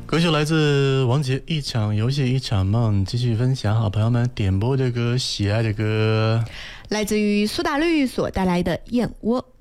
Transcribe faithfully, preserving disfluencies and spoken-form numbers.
歌曲来自王杰，一场游戏一场梦。继续分享好朋友们点播的歌，喜爱的歌， 来自于苏打绿所带来的燕窝。